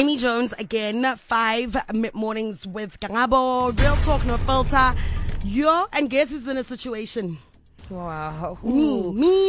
Amy Jones again, 5 mornings with Kangabo, Real Talk, No Filter. And guess who's in a situation? Wow. Me.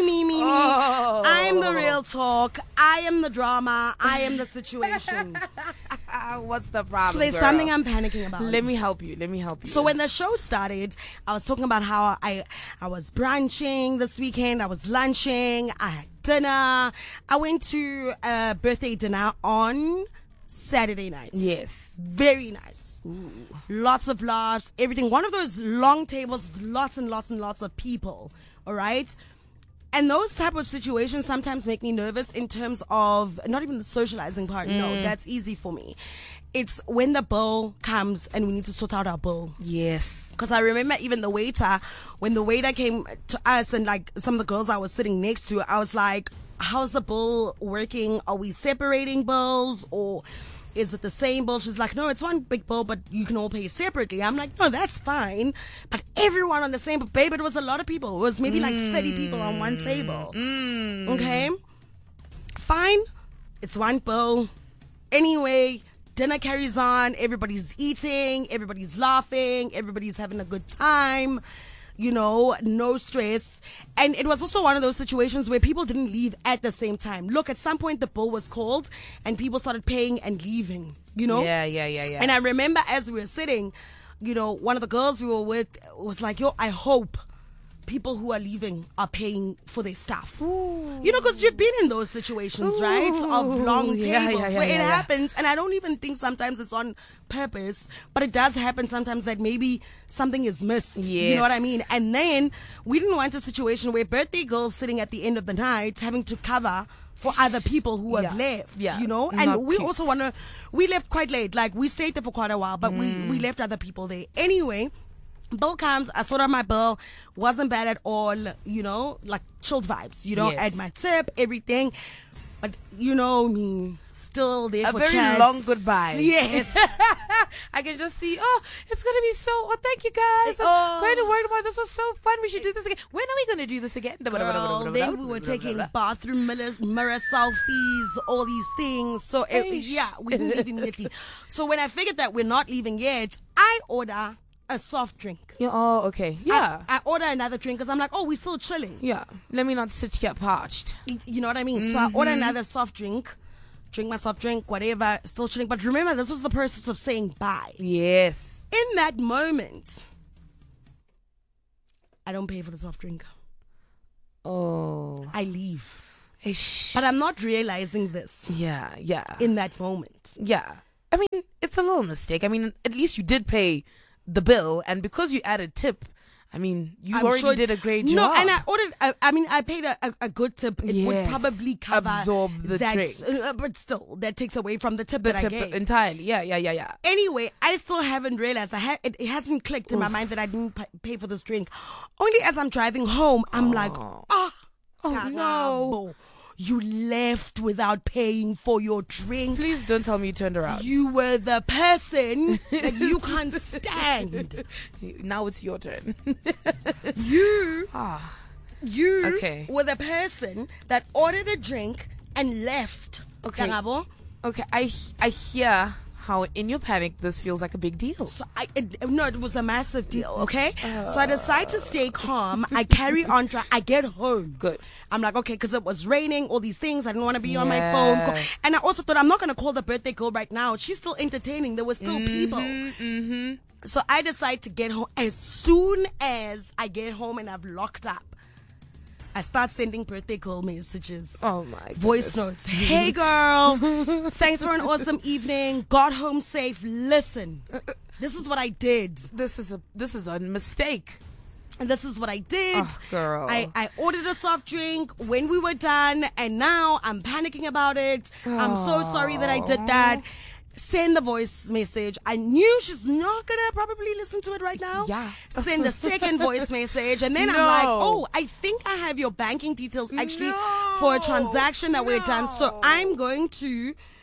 Oh. I'm the real talk. I am the drama. I am the situation. What's the problem, So there's girl? something I'm panicking about. Let me help you. So when the show started, I was talking about how I was brunching this weekend. I was lunching. I had dinner. I went to a birthday dinner on Saturday night. Yes. Very nice. Ooh. Lots of laughs, everything. One of those long tables, lots and lots and lots of people. All right. And those type of situations sometimes make me nervous in terms of not even the socializing part. No, that's easy for me. It's when the bill comes and we need to sort out our bill. Yes. Because I remember even the waiter, when the waiter came to us and like some of the girls I was sitting next to, I was like, how's the bill working? Are we separating bills or is it the same bill? She's like, no, it's one big bill, but you can all pay separately. I'm like, no, that's fine. But everyone on the same bill, babe, it was a lot of people. It was maybe like 30 people on one table. Okay? Fine. It's one bill. Anyway, dinner carries on. Everybody's eating. Everybody's laughing. Everybody's having a good time. You know, no stress. And it was also one of those situations where people didn't leave at the same time. Look, at some point the bill was called and people started paying and leaving, you know? Yeah. And I remember as we were sitting, you know, one of the girls we were with was like, yo, I hope people who are leaving are paying for their stuff. Ooh. You know, because you've been in those situations, right? Of long tables where it happens. And I don't even think sometimes it's on purpose, but it does happen sometimes that maybe something is missed. Yes. You know what I mean? And then we didn't want a situation where birthday girls sitting at the end of the night having to cover for other people who have left, you know? And Not we cute. also we left quite late. Like, we stayed there for quite a while, but we left other people there. Anyway, bill comes, I sort out my bill, wasn't bad at all, you know, like chilled vibes, you know, Yes. add my tip, everything. But you know me, still there A for very chats. long goodbye. Yes. I can just see, it's going to be thank you guys. I'm going to work about this. Was so fun. We should do this again. When are we going to do this again? Girl, then we were taking bathroom mirror selfies, all these things. So, we didn't leave immediately. So when I figured that we're not leaving yet, I order a soft drink. Yeah, okay. Yeah. I order another drink because I'm like, we're still chilling. Yeah. Let me not sit here parched. You know what I mean? So I order another soft drink, drink my soft drink, whatever, still chilling. But remember, this was the process of saying bye. Yes. In that moment, I don't pay for the soft drink. Oh. I leave. Ish. But I'm not realizing this Yeah. in that moment. Yeah. I mean, it's a little mistake. I mean, at least you did pay the bill, and because you added tip, I mean, you I'm already sure did a great job. No, and I ordered, I paid a good tip. It would Yes. probably cover Absorb the that, drink. but still, that takes away from the tip the that tip I gave. entirely. Yeah. Anyway, I still haven't realized. It hasn't clicked in my mind that I didn't pay for this drink. Only as I'm driving home, I'm like, Oh no. You left without paying for your drink. Please don't tell me you turned around. You were the person that you can't stand. Now it's your turn. You Okay. were the person that ordered a drink and left. Okay. Kangabo. Okay, I hear how in your panic this feels like a big deal. So it was a massive deal, okay? So I decide to stay calm. I carry on. I get home. Good. I'm like, okay, because it was raining, all these things. I didn't want to be on my Yeah. phone. And I also thought, I'm not going to call the birthday girl right now. She's still entertaining. There were still people. So I decide to get home. As soon as I get home and I've locked up, I start sending birthday girl messages. Oh my Voice goodness. notes. Hey girl, thanks for an awesome evening. Got home safe. Listen, this is what I did. This is a mistake. And this is what I did. Oh, girl. I ordered a soft drink when we were done, and now I'm panicking about it. I'm so sorry that I did that. Send the voice message. I knew she's not gonna probably listen to it right now. Yeah. Send the second voice message, and then I'm No. like, I think I have your banking details actually for a transaction that we're done. So I'm going to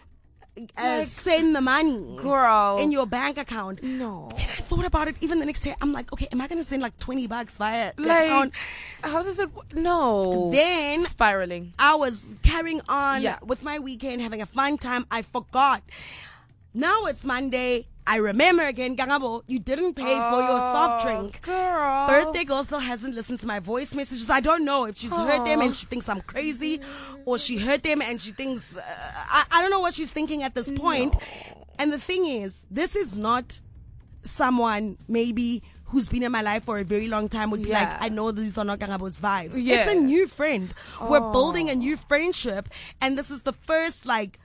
send the money, girl, in your bank account. No. Then I thought about it even the next day. I'm like, okay, am I going to send like $20 via the like, account? how does it? No. Then spiraling. I was carrying on Yeah. with my weekend, having a fun time. I forgot. Now it's Monday. I remember again, Gangabo, you didn't pay for your soft drink. Girl. Birthday girl still hasn't listened to my voice messages. I don't know if she's heard them and she thinks I'm crazy, or she heard them and she thinks, I don't know what she's thinking at this point. And the thing is, this is not someone maybe who's been in my life for a very long time would be like, I know these are not Gangabo's vibes. Yeah. It's a new friend. We're building a new friendship, and this is the first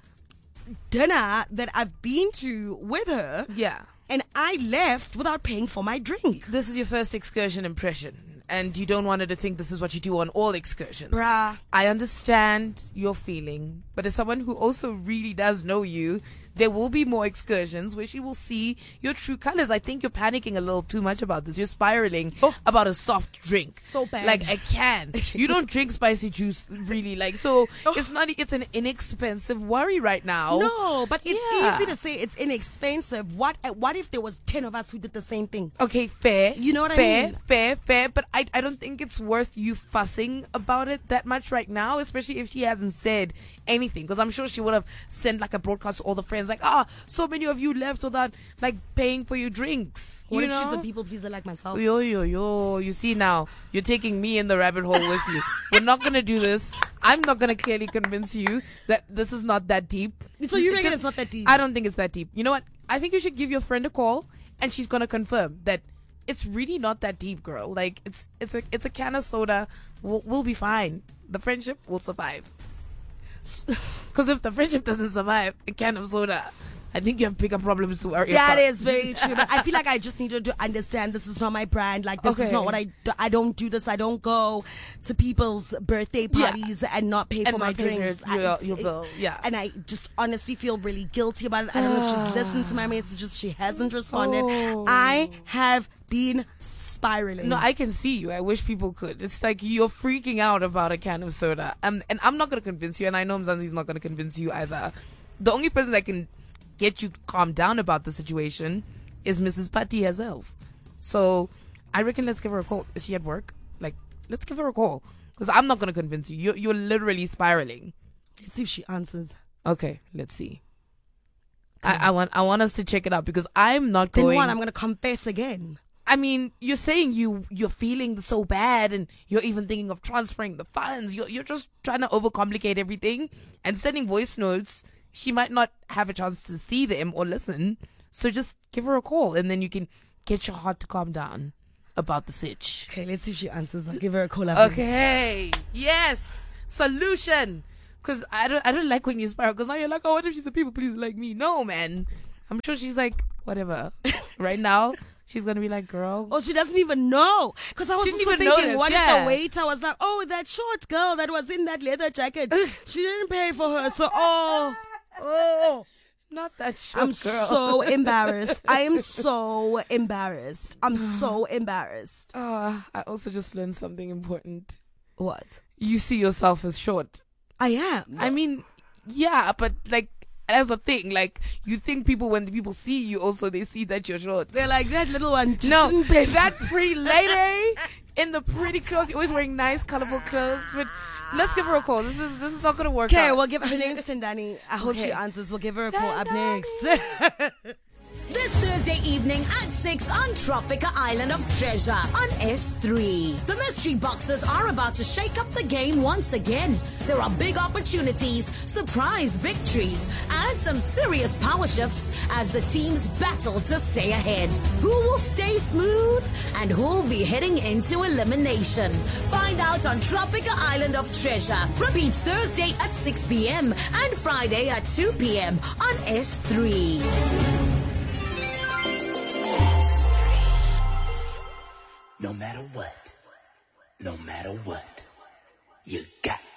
dinner that I've been to with her. Yeah. And I left without paying for my drink. This is your first excursion impression, and you don't want her to think this is what you do on all excursions. Bruh. I understand your feeling, but as someone who also really does know you, there will be more excursions where she will see your true colors. I think you're panicking a little too much about this. You're spiraling about a soft drink. So bad. Like a can. You don't drink spicy juice, really. It's an inexpensive worry right now. No, but it's Yeah. easy to say it's inexpensive. What if there was 10 of us who did the same thing? Okay, fair. You know what I mean? Fair. But I don't think it's worth you fussing about it that much right now, especially if she hasn't said anything. Because I'm sure she would have sent a broadcast to all the friends so many of you left without paying for your drinks. What you if know? she's a people pleaser like myself? Yo. You see now, you're taking me in the rabbit hole with you. We're not going to do this. I'm not going to clearly convince you that this is not that deep. So you reckon it's not that deep? I don't think it's that deep. You know what? I think you should give your friend a call, and she's going to confirm that it's really not that deep, girl. It's a can of soda. We'll be fine. The friendship will survive. Because if the friendship doesn't survive, a can of soda, I think you have bigger problems to worry about. That is very true. But I feel like I just need to understand this is not my brand. This is not what I do. I don't do this. I don't go to people's birthday parties and not pay for my drinks. Your bill. Yeah. And I just honestly feel really guilty about it. I don't know if she's listened to my messages. She hasn't responded. I have been spiraling. No, I can see you. I wish people could. It's like you're freaking out about a can of soda. And I'm not going to convince you, and I know Mzansi's not going to convince you either. The only person that can get you calmed down about the situation is Mrs. Patti herself. So I reckon let's give her a call. Is she at work? Let's give her a call. Because I'm not going to convince you. You're literally spiraling. Let's see if she answers. Okay, let's see. I want us to check it out because I'm not going. Then what? I'm going to confess again. I mean, you're saying you're feeling so bad, and you're even thinking of transferring the funds. You're just trying to overcomplicate everything and sending voice notes. She might not have a chance to see them or listen, so just give her a call, and then you can get your heart to calm down about the sitch. Okay, let's see if she answers. I'll give her a call. Okay, yes, solution. Because I don't like when you spiral. Because now you're like, oh, what if she's a people pleaser like me? No, man. I'm sure she's like, whatever. Right now, she's gonna be like, girl. Oh, she doesn't even know. Because I was She also didn't even thinking, notice, what yeah. if the waiter was like, oh, that short girl that was in that leather jacket, she didn't pay for her. So, Not that short I'm girl. so embarrassed. I am so embarrassed. I'm so embarrassed. I also just learned something important. What? You see yourself as short. I am. I mean, yeah, but as a thing, you think when people see you also, they see that you're short. They're like, that little one. No, didn't pay for that pretty lady in the pretty clothes. You're always wearing nice, colorful clothes. But let's give her a call. This is not going to work out. Okay, we'll give her name's Tendani. I hope she answers. We'll give her a call up next. This Thursday evening at 6 on Tropica Island of Treasure on S3. The mystery boxers are about to shake up the game once again. There are big opportunities, surprise victories, and some serious power shifts as the teams battle to stay ahead. Who will stay smooth and who will be heading into elimination? Find out on Tropica Island of Treasure. Repeats Thursday at 6 p.m. and Friday at 2 p.m. on S3. No matter what, you got